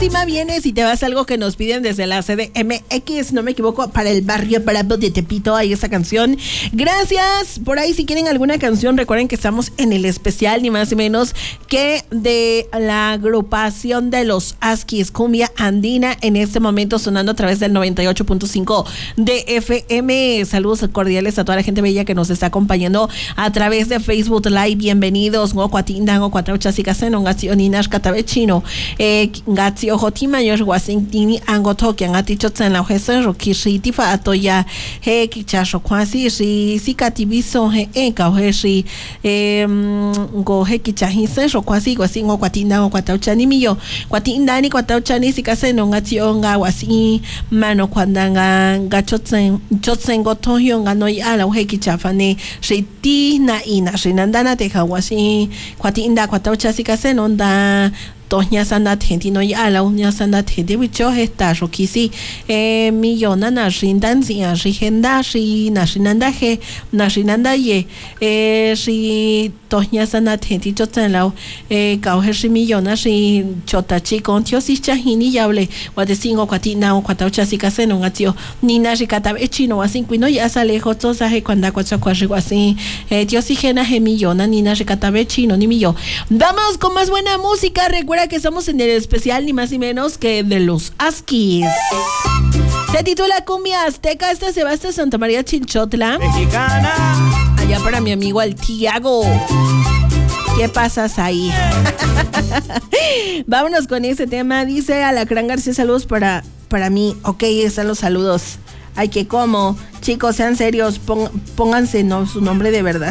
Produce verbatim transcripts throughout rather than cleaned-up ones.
próxima viene, si te vas, algo que nos piden desde la C D M X, no me equivoco, para el barrio Bravo de Tepito, hay esa canción. Gracias. Por ahí, si quieren alguna canción, recuerden que estamos en el especial, ni más ni menos que de la agrupación de los Askis, Cumbia Andina, en este momento sonando a través del noventa y ocho punto cinco de F M. Saludos cordiales a toda la gente bella que nos está acompañando a través de Facebook Live. Bienvenidos. Ngocuatinda, Ngocuatraucha, Sicaseno, Gacioninash, Catabechino, eh, Gazio, Jotima, Yosh, Wasintini, Angotokian, Atichotsen, la Ojese, Rokishi, Tifa, Atoya, He, Kichasho, Kwasi, Shi, Sikativiso, He, Eka, Oheshi, eh, Go, He, Kichahise, Rokwasi, Guasin, Ngocuatinda, Ngocuatraucha, ni Millo, Cuatinda, ni Cuatraucha, ni Sicaseno, Gazio, Gawasi, Mano, Cuandanga, Gachotsen, Chotsen, Gotohio, Ganoi, Ala, He, Kichafane, Shiti, Na, Ina, Shinandana, Tejawasi, Cuatinda, Cuatraucha, Sicaseno, Da, Toña Sandat, Gentino y Ala, Uña Sandat, Gentevicho, Gesta, Rokisi, eh, Millona, Nashindanzia, Rigenda, Shi, Nashinandaje, Nashinandaye, eh, Shi, Toña Sandat, Genticho Tenlau, eh, Kauheshi Millona, Shi, Chotachi, Contiosis, Chahini, Yable, Guatesingo, Quatina, Quataucha, Sicaseno, Gatio, Nina, Ricata, Echino, Asinquino, y Asalejo, Tosaje, Quandacuachacuashi, eh, Tiosigena, Gemillona, Nina, Ricata, Echino, ni Millo. Vamos con más buena música, recuerda que estamos en el especial ni más ni menos que de los Askis. Se titula Cumbia Azteca. Esta se va hasta Santa María Chinchotla, mexicana. Allá para mi amigo el Tiago. ¿Qué pasas ahí? Vámonos con ese tema. Dice Alacrán García, saludos para, para mí. Ok, están los saludos. Ay, que como, chicos, sean serios, pong, pónganse no, su nombre de verdad.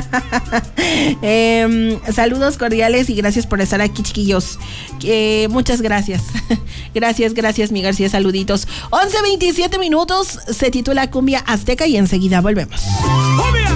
eh, saludos cordiales y gracias por estar aquí, chiquillos. Eh, muchas gracias. Gracias, gracias, mi García, saluditos. once veintisiete minutos, se titula Cumbia Azteca y enseguida volvemos.